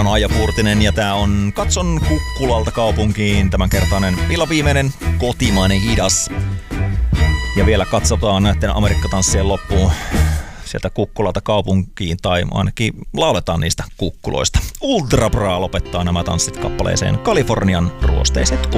on Aija Puurtinen ja tää on Katson kukkulalta kaupunkiin tämänkertainen viimeinen kotimainen hidas. Ja vielä katsotaan näiden Amerikkatanssien loppuun sieltä kukkulalta kaupunkiin, tai ainakin lauletaan niistä kukkuloista. Ultra Bra lopettaa nämä tanssit kappaleeseen Kalifornian ruosteiset